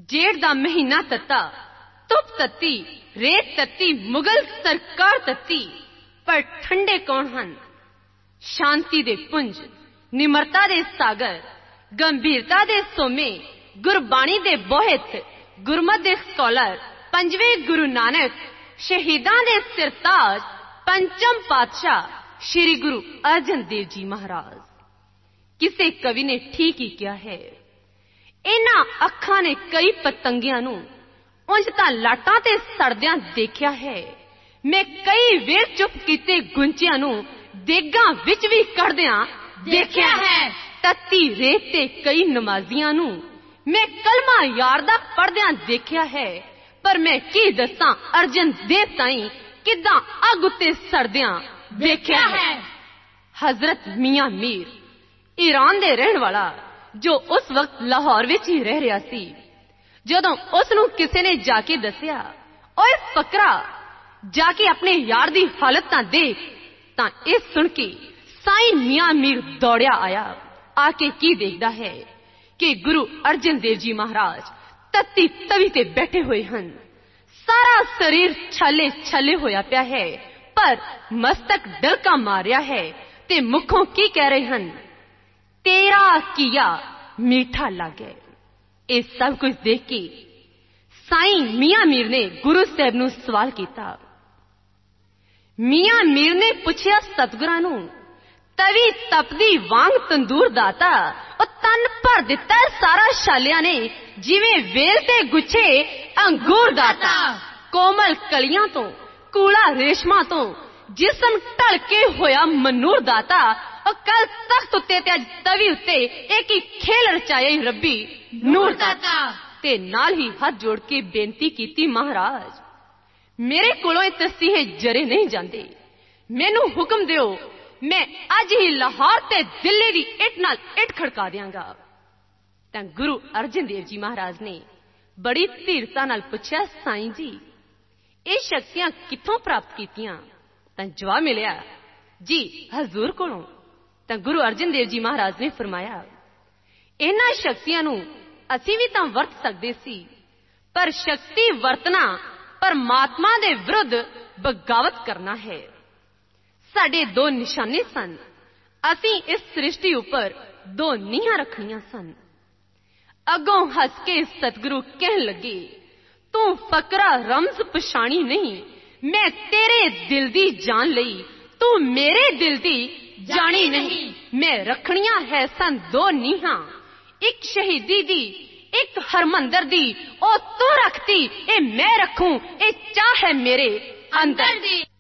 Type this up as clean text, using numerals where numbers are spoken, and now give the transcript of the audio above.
जेठ दा महीना तत्ता, धुप तत्ती, रेत तत्ती, मुगल सरकार तत्ती, पर ठंडे कौन हन? शांति दे पुंज, निमरता दे सागर, गंभीरता दे सोमे, गुरबाणी दे बोहित, गुरमत दे स्कॉलर, पंजवें गुरु नानक, शहीदां दे सिरताज, पंचम पातशाह श्री गुरु अर्जन देव जी महाराज। किसी कवि ने ठीक ही किया है, इन्हां अखां ने कई पतंगियां नूं उंज तां लाटां ते सड़दियां देखिया है। मैं कई वेर चुप कीते गुंचियां नूं देगां विच भी कढ़दियां देखिया है। तत्ती रेत ते कई नमाजियां नूं मैं कलमा यार दा पढ़दियां देखिया है। पर मैं की दसां अर्जन देव ताईं किदां अग उत्ते सड़दियां देखिया है। हजरत मियां मीर, ईरान दे रहण वाला, जो उस वक्त लाहौर विच ही रह रहा सी, जदों उस नूं किसी ने जाके दसिया, ओए फकरा, जाके अपने यार दी हालत तां देख, तां इह सुन के साईं मियां मीर दौड़िया आया। आके की देखदा है कि गुरु अर्जन देव जी महाराज तत्ती तवी ते बैठे हुए हन। सारा शरीर छाले छाले होया पिया है, पर मस्तक डलका मारिया है ते मुखों की कह रहे हन, तेरा किया मीठा लागे। ये सब कुछ देख के साईं मियां मीर ने गुरु साहब नूं सवाल किया। मियां मीर ने पूछया सतगुरां नूं, तवी तपदी वांग तंदूर दाता, और तन भर दिता सारा शालिया ने, जिवें वेल ते गुच्छे अंगूर दाता। कोमल कलियां तो, कूड़ा रेशमा तो, जिसम ढल के होया मनूर दाता, और कल तख्त उत्ते ते अज तवी उत्ते एक ही खेल रचाया रब्बी नूर दाता। ते नाल ही हाथ जोड़ के बेनती कीती, महाराज मेरे कोलों ये तसीहे जरे नहीं जांदे, मैनू हुक्म दिओ, मैं अज ही लाहौर ते दिल्ली दी इट नाल इट खड़का दियांगा। तां गुरु अर्जन देव जी महाराज ने बड़ी धीरता नाल पुछया, साईं जी ये शक्तियां कित्थों प्राप्त कीतियां? तां जवाब मिलिया, जी हजूर कोलों। तां गुरु अर्जन देव जी महाराज ने फरमाया, इन्हां शक्तियां नूं असीं भी तां वरत सकदे सी, पर शक्ति वरतना परमात्मा दे विरुद्ध बगावत करना है। साडे दो निशाने सन, असीं इस सृष्टि उपर दो नीहां रखणियां सन। अगों हस के सतगुरु कहन लगे, तू फकरा रमज पछाणी नहीं, मैं तेरे दिल दी जान लई, तू मेरे दिल दी जानी नहीं। मैं रखणियां है सन दो नीहां, एक शहीदी दी, एक हरमंदर दी, ओ तू रखती, ए मैं रखूं, ए चाह है मेरे अंदर दी।